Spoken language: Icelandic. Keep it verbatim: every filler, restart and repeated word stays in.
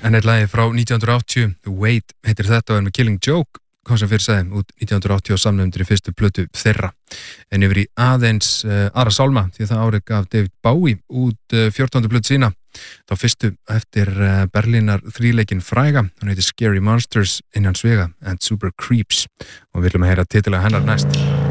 En er lagið frá nítján hundruð áttatíu, The Wait heitir þetta og er með Killing Joke, kom sem fyrir sagði, út nítján hundruð áttatíu og samnefndur í fyrstu plötu þeirra. En yfir í aðeins uh, aðra sálma, því það árið gaf David Bowie út uh, fjórtándu plötu sína. Þá fyrstu eftir uh, Berlínar þríleikinn fræga, hún heitir Scary Monsters innan svega and Super Creeps. Og við viljum að heyra titilega hennar næst.